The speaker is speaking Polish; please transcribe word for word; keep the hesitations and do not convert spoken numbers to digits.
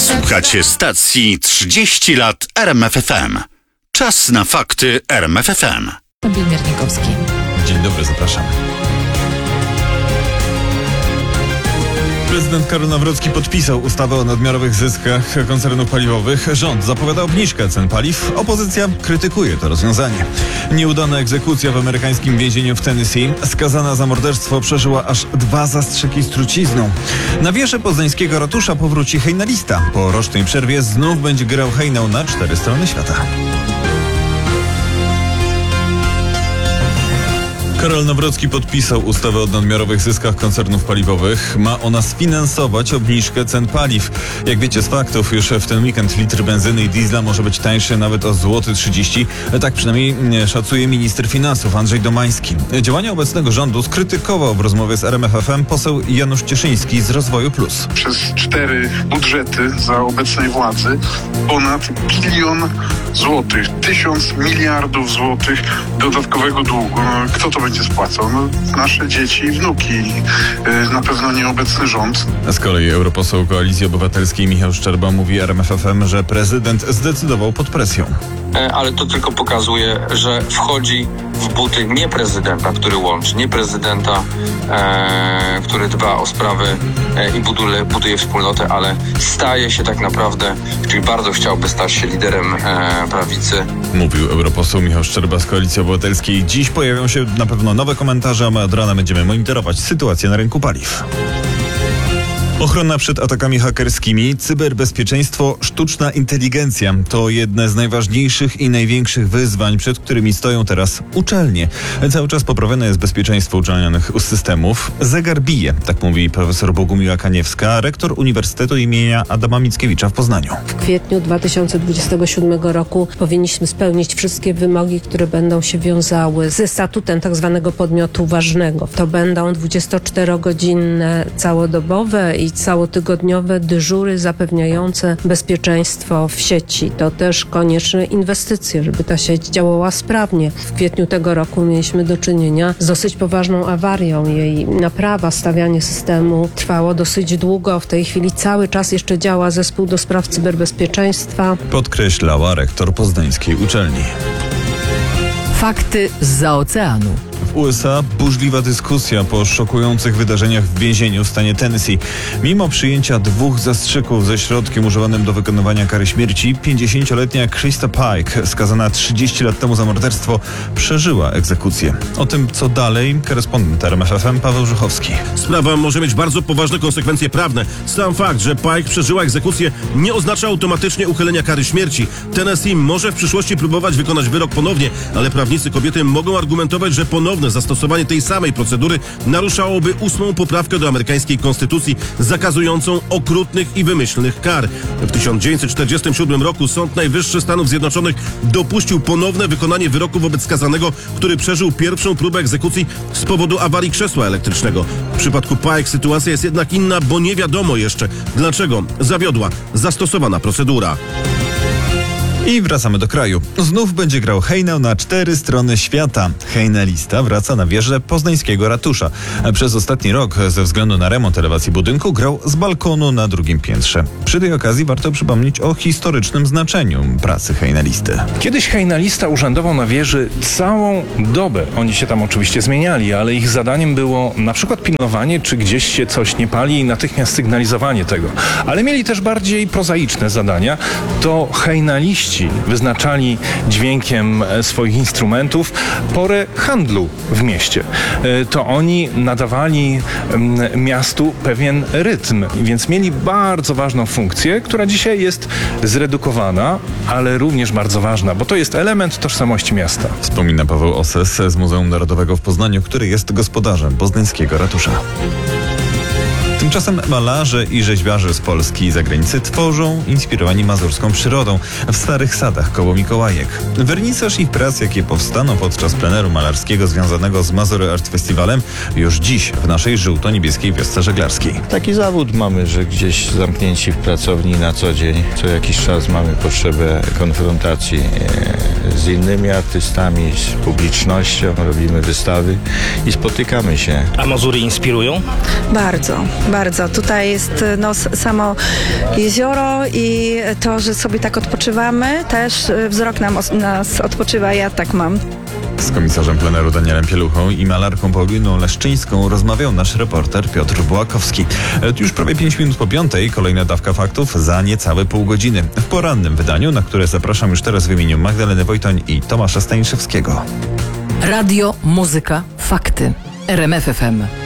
Słuchacie stacji trzydzieści lat R M F F M. Czas na fakty R M F F M. Miernikowski. Dzień dobry, zapraszam. Prezydent Karol Nawrocki podpisał ustawę o nadmiarowych zyskach koncernów paliwowych. Rząd zapowiada obniżkę cen paliw. Opozycja krytykuje to rozwiązanie. Nieudana egzekucja w amerykańskim więzieniu w Tennessee. Skazana za morderstwo przeżyła aż dwa zastrzyki z trucizną. Na wieży poznańskiego ratusza powróci hejnalista. Po rocznej przerwie znów będzie grał hejnał na cztery strony świata. Karol Nawrocki podpisał ustawę o nadmiarowych zyskach koncernów paliwowych. Ma ona sfinansować obniżkę cen paliw. Jak wiecie z faktów, już w ten weekend litr benzyny i diesla może być tańszy nawet o złoty trzydzieści. Tak przynajmniej szacuje minister finansów Andrzej Domański. Działania obecnego rządu skrytykował w rozmowie z R M F F M poseł Janusz Cieszyński z Rozwoju Plus. Przez cztery budżety za obecnej władzy ponad bilion złotych, tysiąc miliardów złotych dodatkowego długu. Kto to będzie spłacał? No, nasze dzieci i wnuki. Na pewno nieobecny rząd. Z kolei europoseł Koalicji Obywatelskiej Michał Szczerba mówi R M F F M, że prezydent zdecydował pod presją. Ale to tylko pokazuje, że wchodzi w buty nie prezydenta, który łączy, nie prezydenta, e, który dba o sprawy e, i buduje, buduje wspólnotę, ale staje się tak naprawdę, czyli bardzo chciałby stać się liderem e, prawicy. Mówił europoseł Michał Szczerba z Koalicji Obywatelskiej. Dziś pojawią się na pewno nowe komentarze, a my od rana będziemy monitorować sytuację na rynku paliw. Ochrona przed atakami hakerskimi, cyberbezpieczeństwo, sztuczna inteligencja to jedne z najważniejszych i największych wyzwań, przed którymi stoją teraz uczelnie. Cały czas poprawione jest bezpieczeństwo uczelnianych systemów. Zegar bije, tak mówi profesor Bogumiła Kaniewska, rektor Uniwersytetu imienia Adama Mickiewicza w Poznaniu. W kwietniu dwa tysiące dwudziestego siódmego roku powinniśmy spełnić wszystkie wymogi, które będą się wiązały ze statutem tak zwanego podmiotu ważnego. To będą dwudziestoczterogodzinne, całodobowe i całotygodniowe dyżury zapewniające bezpieczeństwo w sieci. To też konieczne inwestycje, żeby ta sieć działała sprawnie. W kwietniu tego roku mieliśmy do czynienia z dosyć poważną awarią. Jej naprawa, stawianie systemu trwało dosyć długo. W tej chwili cały czas jeszcze działa zespół do spraw cyberbezpieczeństwa. Podkreślała rektor poznańskiej uczelni. Fakty zza oceanu. W U S A burzliwa dyskusja po szokujących wydarzeniach w więzieniu w stanie Tennessee. Mimo przyjęcia dwóch zastrzyków ze środkiem używanym do wykonywania kary śmierci, pięćdziesięcioletnia Krista Pike, skazana trzydzieści lat temu za morderstwo, przeżyła egzekucję. O tym, co dalej, korespondent R M F F M Paweł Żuchowski. Sprawa może mieć bardzo poważne konsekwencje prawne. Sam fakt, że Pike przeżyła egzekucję, nie oznacza automatycznie uchylenia kary śmierci. Tennessee może w przyszłości próbować wykonać wyrok ponownie, ale prawnicy kobiety mogą argumentować, że ponowne zastosowanie tej samej procedury naruszałoby ósmą poprawkę do amerykańskiej konstytucji zakazującą okrutnych i wymyślnych kar. W tysiąc dziewięćset czterdziestym siódmym roku Sąd Najwyższy Stanów Zjednoczonych dopuścił ponowne wykonanie wyroku wobec skazanego, który przeżył pierwszą próbę egzekucji z powodu awarii krzesła elektrycznego. W przypadku Pike sytuacja jest jednak inna, bo nie wiadomo jeszcze, dlaczego zawiodła zastosowana procedura. I wracamy do kraju. Znów będzie grał hejnał na cztery strony świata. Hejnalista wraca na wieżę poznańskiego ratusza. Przez ostatni rok, ze względu na remont elewacji budynku, grał z balkonu na drugim piętrze. Przy tej okazji warto przypomnieć o historycznym znaczeniu pracy hejnalisty. Kiedyś hejnalista urzędował na wieży całą dobę. Oni się tam oczywiście zmieniali, ale ich zadaniem było na przykład pilnowanie, czy gdzieś się coś nie pali i natychmiast sygnalizowanie tego. Ale mieli też bardziej prozaiczne zadania. To hejnaliści wyznaczali dźwiękiem swoich instrumentów porę handlu w mieście. To oni nadawali miastu pewien rytm, więc mieli bardzo ważną funkcję, która dzisiaj jest zredukowana, ale również bardzo ważna, bo to jest element tożsamości miasta. Wspomina Paweł Oses z Muzeum Narodowego w Poznaniu, który jest gospodarzem poznańskiego ratusza. Tymczasem malarze i rzeźbiarze z Polski i zagranicy tworzą, inspirowani mazurską przyrodą, w starych sadach koło Mikołajek. Wernisaż ich prac, jakie powstaną podczas pleneru malarskiego związanego z Mazury Art Festivalem, już dziś w naszej żółto-niebieskiej wiosce żeglarskiej. Taki zawód mamy, że gdzieś zamknięci w pracowni na co dzień, co jakiś czas mamy potrzebę konfrontacji z innymi artystami, z publicznością, robimy wystawy i spotykamy się. A Mazury inspirują? Bardzo, Bardzo. Tutaj jest no, s- samo jezioro i to, że sobie tak odpoczywamy, też y, wzrok nam os- nas odpoczywa, ja tak mam. Z komisarzem pleneru Danielem Pieluchą i malarką Pauliną Leszczyńską rozmawiał nasz reporter Piotr Bułakowski. Już prawie pięć minut po piątej, kolejna dawka faktów za niecałe pół godziny. W porannym wydaniu, na które zapraszam już teraz w imieniu Magdaleny Wojtoń i Tomasza Staniszewskiego. Radio, muzyka, fakty. R M F F M.